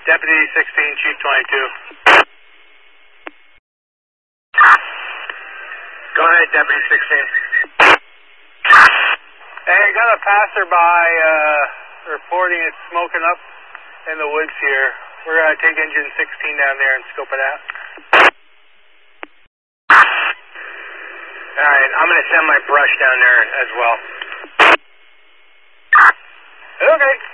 Deputy 16, Chief 22. Go ahead, Deputy 16. Hey, I got a passerby reporting it's smoking up in the woods here. We're going to take engine 16 down there and scope it out. Alright, I'm going to send my brush down there as well. Okay.